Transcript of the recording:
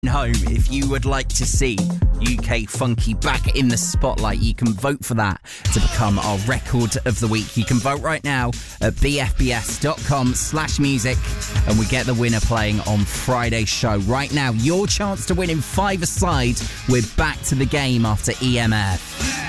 home. If you would like to see UK Funky back in the spotlight, you can vote for that to become our record of the week. You can vote right now at bfbs.com/music, and we get the winner playing on Friday's show. Right now, your chance to win in 5-a-side. We're back to the game after EMF.